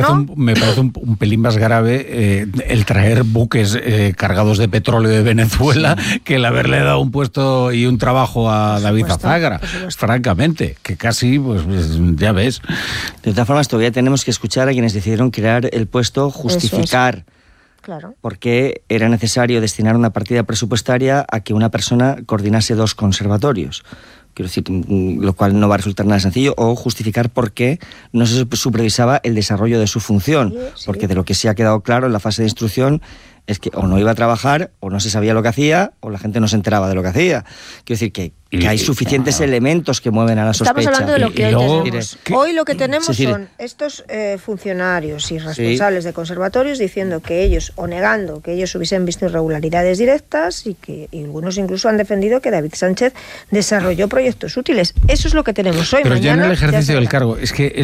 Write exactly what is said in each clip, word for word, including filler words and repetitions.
parece, ¿no? un, me parece un, un pelín más grave eh, el traer buques eh, cargados de petróleo de Venezuela sí. que el haberle dado un puesto y un trabajo a David Azagra, francamente, que casi, pues, pues ya ves. De todas formas, todavía tenemos que escuchar a quienes decidieron crear el puesto, justificar claro. por qué era necesario destinar una partida presupuestaria a que una persona coordinase dos conservatorios. Quiero decir, lo cual no va a resultar nada sencillo, o justificar por qué no se supervisaba el desarrollo de su función, sí, sí. porque de lo que sí ha quedado claro en la fase de instrucción es que o no iba a trabajar, o no se sabía lo que hacía, o la gente no se enteraba de lo que hacía. Quiero decir que, que hay suficientes elementos que mueven a la sospecha. Estamos hablando de lo que y, y hoy luego, tenemos. ¿qué? Hoy lo que tenemos sí, sí. son estos eh, funcionarios y responsables sí. de conservatorios diciendo que ellos, o negando que ellos hubiesen visto irregularidades directas, y que y algunos incluso han defendido que David Sánchez desarrolló proyectos útiles. Eso es lo que tenemos hoy. Pero Mañana, ya en el ejercicio del cargo, es que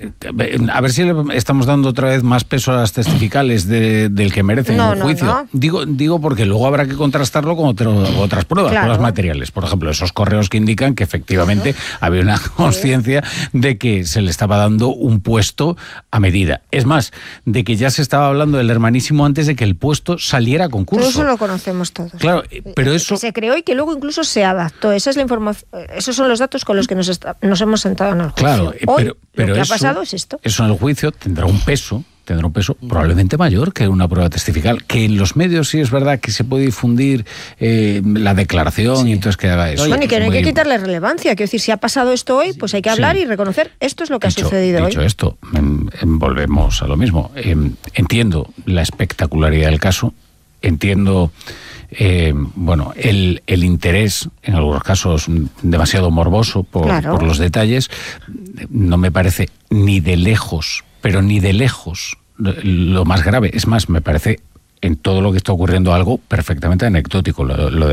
el, a ver si le estamos dando otra vez más peso a las testificales de, del que merecen no, un no, juicio. No. Digo, digo porque luego habrá que contrastarlo con otro, otras pruebas, claro. pruebas materiales. Por ejemplo, esos correos que indican que efectivamente claro. había una conciencia de que se le estaba dando un puesto a medida. Es más, de que ya se estaba hablando del hermanísimo antes de que el puesto saliera a concurso. Todo eso lo conocemos todos. Claro, pero eso... Que se creó y que luego incluso se adaptó. Esa es la información. Esos son los datos con los que nos, está, nos hemos sentado en el juicio. Claro, Hoy, pero, pero lo que eso, ha pasado es esto. Eso en el juicio tendrá un peso... tendrá un peso probablemente mayor que una prueba testifical, que en los medios sí es verdad que se puede difundir eh, la declaración sí. y entonces que haga eso. Bueno, y que no hay muy... que quitarle relevancia, quiero decir, si ha pasado esto hoy, pues hay que hablar sí. y reconocer esto es lo que dicho, ha sucedido dicho hoy. Dicho esto, volvemos a lo mismo. Eh, entiendo la espectacularidad del caso, entiendo eh, bueno, el, el interés, en algunos casos demasiado morboso por, claro. por los detalles, no me parece ni de lejos pero ni de lejos lo más grave. Es más, me parece en todo lo que está ocurriendo algo perfectamente anecdótico. Lo, lo